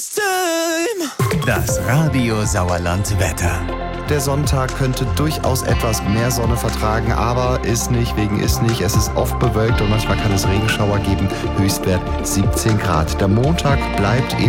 Das Radio Sauerland Wetter. Der Sonntag könnte durchaus etwas mehr Sonne vertragen, aber ist nicht. Es ist oft bewölkt und manchmal kann es Regenschauer geben. Höchstwert 17 Grad. Der Montag bleibt